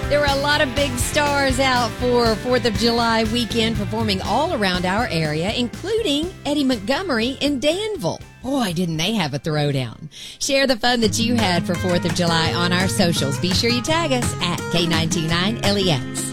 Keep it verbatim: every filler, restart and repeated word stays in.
There were a lot of big stars out for fourth of July weekend performing all around our area, including Eddie Montgomery in Danville. Boy, didn't they have a throwdown. Share the fun that you had for fourth of July on our socials. Be sure you tag us at K nine two nine L E X.